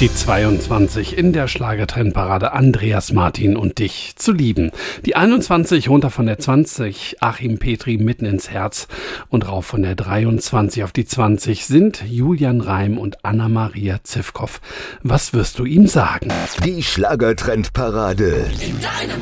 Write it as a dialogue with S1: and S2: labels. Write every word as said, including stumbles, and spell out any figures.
S1: Die zweiundzwanzig in der Schlagertrendparade Andreas Martin und dich zu lieben. Die einundzwanzig runter von der zwanzig, Achim Petri mitten ins Herz und rauf von der dreiundzwanzig auf die zwanzig sind Julian Reim und Anna-Maria Zivkow. Was wirst du ihm sagen?
S2: Die Schlagertrendparade.
S3: In deinem